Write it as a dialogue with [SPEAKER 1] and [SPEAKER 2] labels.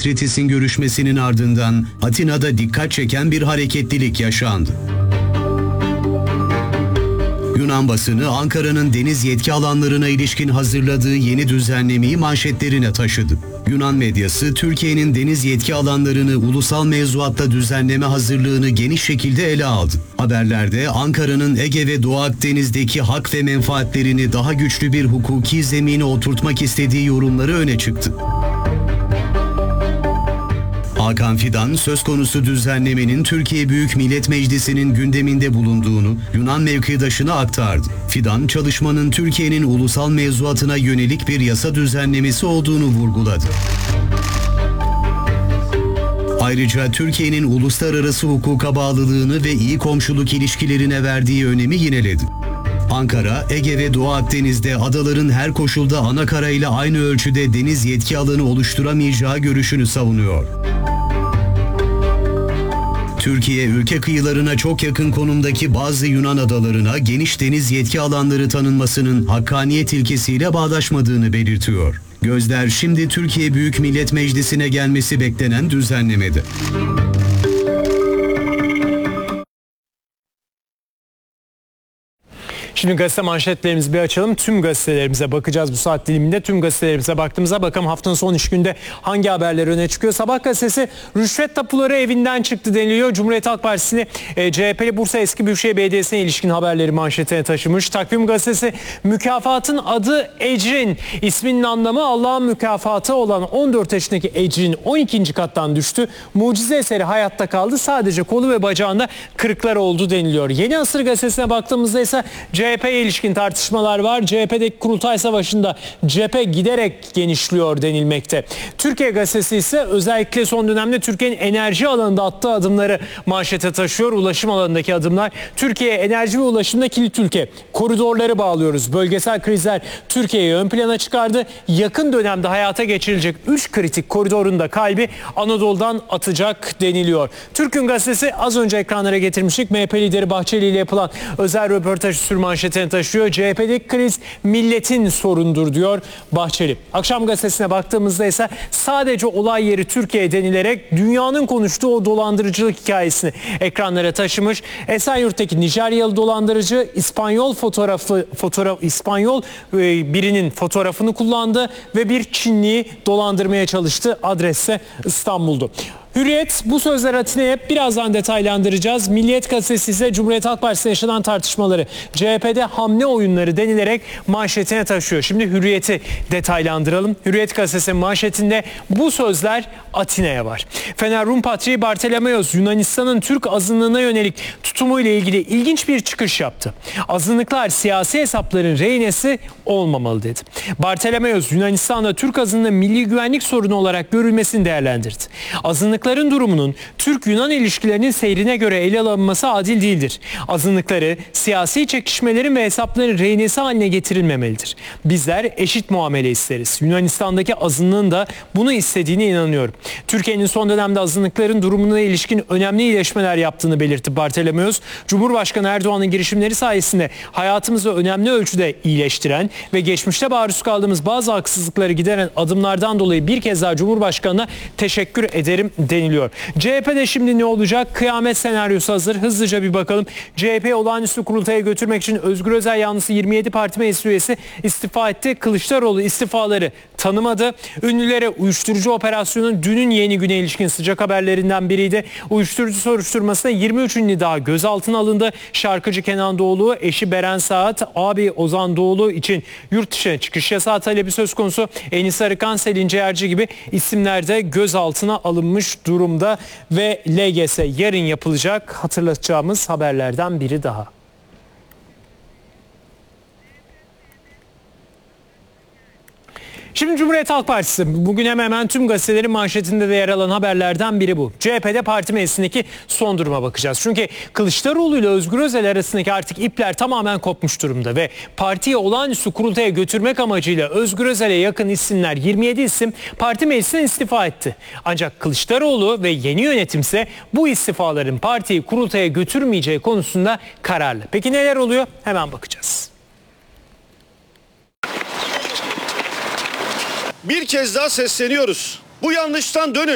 [SPEAKER 1] Mitsotakis'in görüşmesinin ardından Atina'da dikkat çeken bir hareketlilik yaşandı. Yunan basını Ankara'nın deniz yetki alanlarına ilişkin hazırladığı yeni düzenlemeyi manşetlerine taşıdı. Yunan medyası Türkiye'nin deniz yetki alanlarını ulusal mevzuatta düzenleme hazırlığını geniş şekilde ele aldı. Haberlerde Ankara'nın Ege ve Doğu Akdeniz'deki hak ve menfaatlerini daha güçlü bir hukuki zemine oturtmak istediği yorumları öne çıktı. Hakan Fidan, söz konusu düzenlemenin Türkiye Büyük Millet Meclisi'nin gündeminde bulunduğunu Yunan mevkidaşına aktardı. Fidan, çalışmanın Türkiye'nin ulusal mevzuatına yönelik bir yasa düzenlemesi olduğunu vurguladı. Ayrıca Türkiye'nin uluslararası hukuka bağlılığını ve iyi komşuluk ilişkilerine verdiği önemi yineledi. Ankara, Ege ve Doğu Akdeniz'de adaların her koşulda anakara ile aynı ölçüde deniz yetki alanı oluşturamayacağı görüşünü savunuyor. Türkiye, ülke kıyılarına çok yakın konumdaki bazı Yunan adalarına geniş deniz yetki alanları tanınmasının hakkaniyet ilkesiyle bağdaşmadığını belirtiyor. Gözler şimdi Türkiye Büyük Millet Meclisi'ne gelmesi beklenen düzenlemede.
[SPEAKER 2] Şimdi gazete manşetlerimizi bir açalım. Tüm gazetelerimize bakacağız bu saat diliminde. Tüm gazetelerimize baktığımızda bakalım haftanın son iş günde hangi haberler öne çıkıyor. Sabah gazetesi rüşvet tapuları evinden çıktı deniliyor. Cumhuriyet Halk Partisi'ni CHP'li Bursa Eski Büyükşehir Belediyesi'ne ilişkin haberleri manşetine taşımış. Takvim gazetesi mükafatın adı Ecrin. İsminin anlamı Allah'ın mükafatı olan 14 yaşındaki Ecrin 12. kattan düştü. Mucize eseri hayatta kaldı. Sadece kolu ve bacağında kırıklar oldu deniliyor. Yeni Asır gazetesine baktığımızda ise CHP'ye ilişkin tartışmalar var. CHP'deki kurultay savaşında cephe giderek genişliyor denilmekte. Türkiye gazetesi ise özellikle son dönemde Türkiye'nin enerji alanında attığı adımları manşete taşıyor. Ulaşım alanındaki adımlar. Türkiye enerji ve ulaşımda kilit ülke. Koridorları bağlıyoruz. Bölgesel krizler Türkiye'yi ön plana çıkardı. Yakın dönemde hayata geçirilecek 3 kritik koridorun da kalbi Anadolu'dan atacak deniliyor. Türk'ün gazetesi az önce ekranlara getirmiştik. MHP lideri Bahçeli ile yapılan özel röportaj manşetine taşıyor. CHP'deki kriz milletin sorundur diyor Bahçeli. Akşam gazetesine baktığımızda ise sadece olay yeri Türkiye denilerek dünyanın konuştuğu o dolandırıcılık hikayesini ekranlara taşımış. Esenyurt'taki Nijeryalı dolandırıcı İspanyol birinin fotoğrafını kullandı ve bir Çinliyi dolandırmaya çalıştı. Adresse İstanbul'du. Hürriyet bu sözler Atina'ya birazdan detaylandıracağız. Milliyet gazetesi ise Cumhuriyet Halk Partisi'ne yaşanan tartışmaları CHP'de hamle oyunları denilerek manşetine taşıyor. Şimdi Hürriyet'i detaylandıralım. Hürriyet gazetesinin manşetinde bu sözler Atina'ya var. Fener Rum Patriği Bartolomeos Yunanistan'ın Türk azınlığına yönelik tutumuyla ilgili ilginç bir çıkış yaptı. Azınlıklar siyasi hesapların rehinesi olmamalı dedi. Bartolomeos Yunanistan'da Türk azınlığı milli güvenlik sorunu olarak görülmesini değerlendirdi. Azınlıkların durumunun Türk-Yunan ilişkilerinin seyrine göre ele alınması adil değildir. Azınlıkları siyasi çekişmelerin ve hesapların rehinesi haline getirilmemelidir. Bizler eşit muamele isteriz. Yunanistan'daki azınlığın da bunu istediğine inanıyorum. Türkiye'nin son dönemde azınlıkların durumuna ilişkin önemli iyileşmeler yaptığını belirtti Bartolomeos. Cumhurbaşkanı Erdoğan'ın girişimleri sayesinde hayatımızı önemli ölçüde iyileştiren ve geçmişte maruz kaldığımız bazı haksızlıkları gideren adımlardan dolayı bir kez daha Cumhurbaşkanı'na teşekkür ederim deniliyor. CHP'de şimdi ne olacak? Kıyamet senaryosu hazır. Hızlıca bir bakalım. CHP'yi olağanüstü kurultaya götürmek için Özgür Özel yanlısı 27 parti meclis üyesi istifa etti. Kılıçdaroğlu istifaları tanımadı. Ünlülere uyuşturucu operasyonun dünün Yeni Gün'e ilişkin sıcak haberlerinden biriydi. Uyuşturucu soruşturmasında 23 ünlü daha gözaltına alındı. Şarkıcı Kenan Doğulu, eşi Beren Saat, abi Ozan Doğulu için yurt dışına çıkış yasağı talebi söz konusu. Enis Arıkan, Selin Ciğerci gibi isimler de gözaltına alınmış durumda ve LGS yarın yapılacak, hatırlatacağımız haberlerden biri daha. Şimdi Cumhuriyet Halk Partisi. Bugün hemen tüm gazetelerin manşetinde de yer alan haberlerden biri bu. CHP'de parti meclisindeki son duruma bakacağız. Çünkü Kılıçdaroğlu ile Özgür Özel arasındaki artık ipler tamamen kopmuş durumda ve partiyi olağanüstü kurultaya götürmek amacıyla Özgür Özel'e yakın isimler 27 isim parti meclisinden istifa etti. Ancak Kılıçdaroğlu ve yeni yönetimse bu istifaların partiyi kurultaya götürmeyeceği konusunda kararlı. Peki neler oluyor? Hemen bakacağız.
[SPEAKER 3] Bir kez daha sesleniyoruz. Bu yanlıştan dönün.